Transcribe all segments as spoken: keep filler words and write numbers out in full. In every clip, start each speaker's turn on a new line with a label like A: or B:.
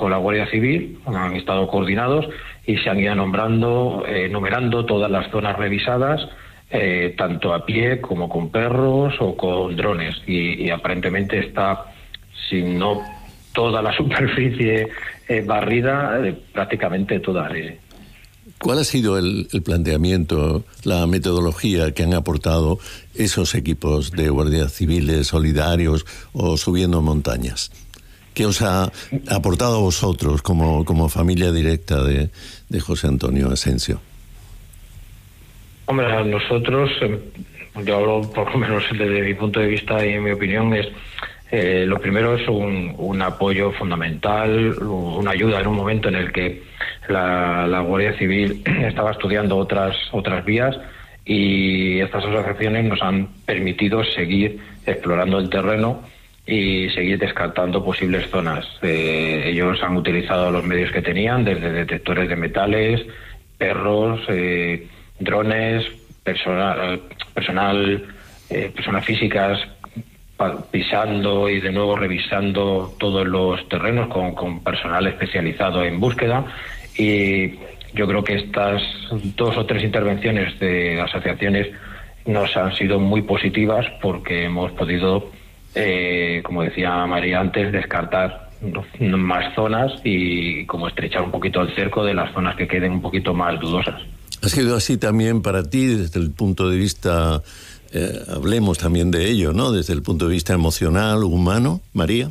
A: con la Guardia Civil, han estado coordinados y se han ido nombrando, eh, numerando todas las zonas revisadas, eh, tanto a pie como con perros o con drones, y, y aparentemente está, si no toda la superficie eh, barrida, eh, prácticamente toda. Eh.
B: ¿Cuál ha sido el, el planteamiento, la metodología que han aportado esos equipos de guardias civiles solidarios o subiendo montañas? ¿Qué os ha aportado a vosotros como, como familia directa de, de José Antonio Asensio?
A: Hombre, a nosotros, yo hablo por lo menos desde mi punto de vista y en mi opinión, es eh, lo primero es un, un apoyo fundamental, una ayuda en un momento en el que la, la Guardia Civil estaba estudiando otras otras vías, y estas asociaciones nos han permitido seguir explorando el terreno y seguir descartando posibles zonas. Eh, ellos han utilizado los medios que tenían, desde detectores de metales, perros, eh, drones, personal, personal eh, personas físicas pisando y de nuevo revisando todos los terrenos con, con personal especializado en búsqueda. Y yo creo que estas dos o tres intervenciones de asociaciones nos han sido muy positivas, porque hemos podido, eh, como decía María antes, descartar más zonas y como estrechar un poquito el cerco de las zonas que queden un poquito más dudosas.
B: ¿Ha sido así también para ti desde el punto de vista, eh, hablemos también de ello, ¿no? Desde el punto de vista emocional, humano, María?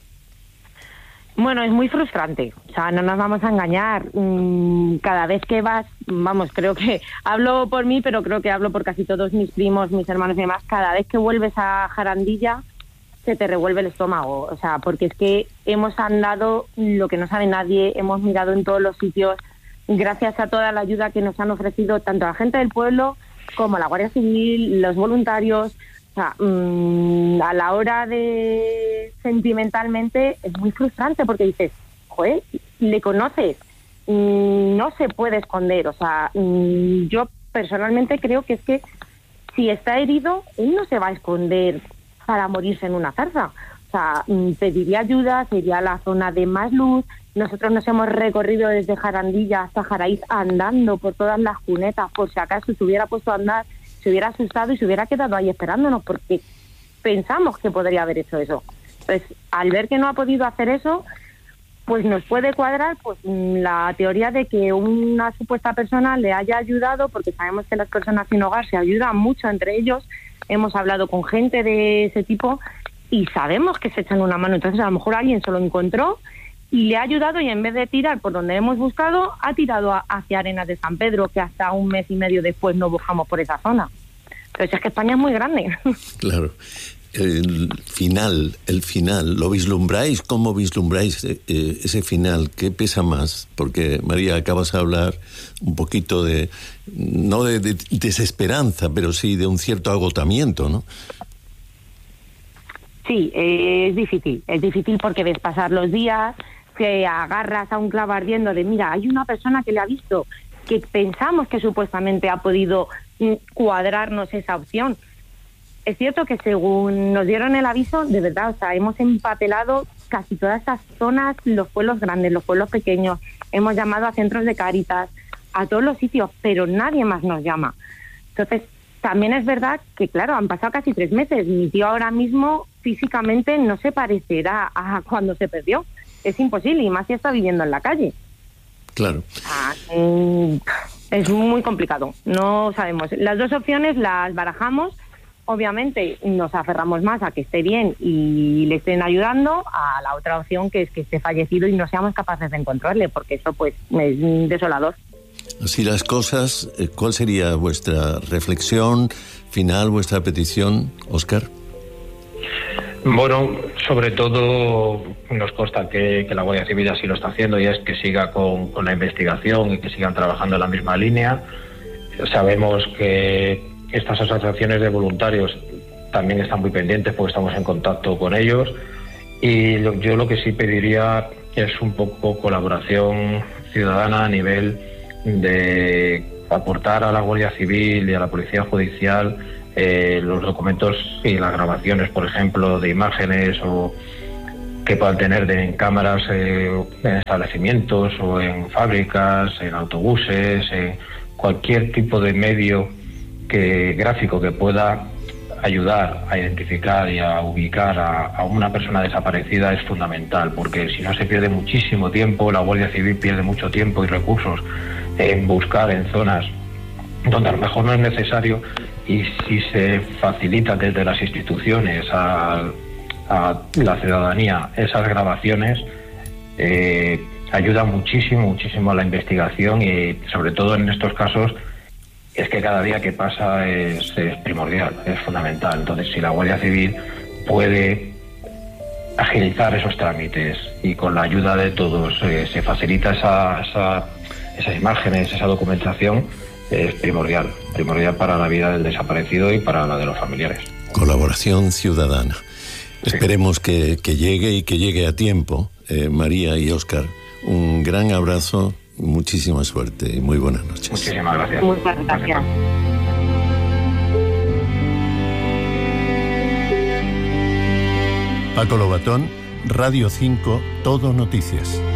C: Bueno, es muy frustrante, o sea, no nos vamos a engañar. Cada vez que vas, vamos, creo que hablo por mí, pero creo que hablo por casi todos mis primos, mis hermanos y demás, cada vez que vuelves a Jarandilla se te revuelve el estómago, o sea, porque es que hemos andado lo que no sabe nadie, hemos mirado en todos los sitios, gracias a toda la ayuda que nos han ofrecido tanto la gente del pueblo como la Guardia Civil, los voluntarios. O sea, mmm, a la hora de sentimentalmente es muy frustrante, porque dices, joder, le conoces, mmm, no se puede esconder. O sea, mmm, yo personalmente creo que es que si está herido, él no se va a esconder para morirse en una zarza. O sea, mmm, pediría ayuda, sería la zona de más luz. Nosotros nos hemos recorrido desde Jarandilla hasta Jaraíz andando por todas las cunetas, por si acaso se hubiera puesto a andar, se hubiera asustado y se hubiera quedado ahí esperándonos, porque pensamos que podría haber hecho eso. Pues al ver que no ha podido hacer eso, pues nos puede cuadrar pues la teoría de que una supuesta persona le haya ayudado, porque sabemos que las personas sin hogar se ayudan mucho entre ellos. Hemos hablado con gente de ese tipo y sabemos que se echan una mano. Entonces a lo mejor alguien se lo encontró y le ha ayudado, y en vez de tirar por donde hemos buscado, ha tirado a, hacia Arenas de San Pedro, que hasta un mes y medio después no buscamos por esa zona. Pero es que España es muy grande.
B: Claro. El final, el final, ¿lo vislumbráis? ¿Cómo vislumbráis eh, ese final? ¿Qué pesa más? Porque, María, acabas de hablar un poquito de, no de, de desesperanza, pero sí de un cierto agotamiento, ¿no?
C: Sí, eh, es difícil. Es difícil porque ves pasar los días, que agarras a un clavo ardiendo de, mira, hay una persona que le ha visto, que pensamos que supuestamente ha podido cuadrarnos esa opción. Es cierto que según nos dieron el aviso, de verdad, o sea, hemos empapelado casi todas esas zonas, los pueblos grandes, los pueblos pequeños, hemos llamado a centros de Cáritas, a todos los sitios, pero nadie más nos llama. Entonces, también es verdad que, claro, han pasado casi tres meses. Mi tío ahora mismo físicamente no se parecerá a cuando se perdió. Es imposible, y más si está viviendo en la calle.
B: Claro.
C: Ah, eh, es muy complicado, no sabemos. Las dos opciones las barajamos. Obviamente nos aferramos más a que esté bien y le estén ayudando, a la otra opción, que es que esté fallecido y no seamos capaces de encontrarle, porque eso pues es desolador.
B: Así las cosas, ¿cuál sería vuestra reflexión final, vuestra petición, Óscar?
A: Bueno, sobre todo nos consta que, que la Guardia Civil así lo está haciendo, y es que siga con, con la investigación y que sigan trabajando en la misma línea. Sabemos que estas asociaciones de voluntarios también están muy pendientes, porque estamos en contacto con ellos, y lo, yo lo que sí pediría es un poco colaboración ciudadana a nivel de aportar a la Guardia Civil y a la Policía Judicial eh, los documentos y las grabaciones, por ejemplo, de imágenes o que puedan tener de, en cámaras eh, en establecimientos o en fábricas, en autobuses, en cualquier tipo de medio que, gráfico que pueda ayudar a identificar y a ubicar a, a una persona desaparecida es fundamental, porque si no se pierde muchísimo tiempo, la Guardia Civil pierde mucho tiempo y recursos en buscar en zonas donde a lo mejor no es necesario, y si se facilita desde las instituciones a, a la ciudadanía esas grabaciones, eh, ayuda muchísimo, muchísimo a la investigación, y sobre todo en estos casos es que cada día que pasa es, es primordial, es fundamental. Entonces, si la Guardia Civil puede agilizar esos trámites y con la ayuda de todos eh, se facilita esa, esa, esas imágenes, esa documentación, es primordial, primordial para la vida del desaparecido y para la de los familiares.
B: Colaboración ciudadana. Sí. Esperemos que, que llegue y que llegue a tiempo. Eh, María y Óscar, un gran abrazo. Muchísima suerte y muy buenas noches.
A: Muchísimas gracias.
C: Muchas gracias.
B: Paco Lobatón, Radio cinco, Todo Noticias.